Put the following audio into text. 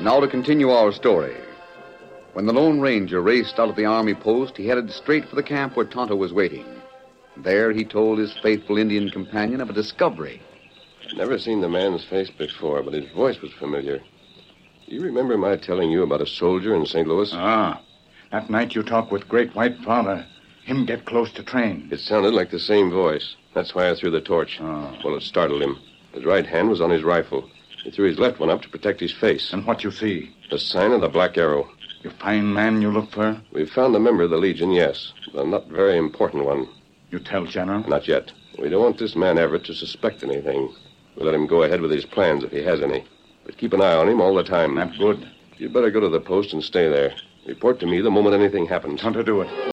Now to continue our story. When the Lone Ranger raced out of the army post, he headed straight for the camp where Tonto was waiting. There he told his faithful Indian companion of a discovery. I'd never seen the man's face before, but his voice was familiar. Do you remember my telling you about a soldier in St. Louis? That night you talked with Great White Father. Him get close to train. It sounded like the same voice. That's why I threw the torch. Well, it startled him. His right hand was on his rifle. He threw his left one up to protect his face. And what you see? The sign of the Black Arrow. You find man you look for? We found a member of the Legion, yes. But a not very important one. You tell General? Not yet. We don't want this man Everett to suspect anything. We'll let him go ahead with his plans if he has any. But keep an eye on him all the time. That's good. You'd better go to the post and stay there. Report to me the moment anything happens. Tonto, do it.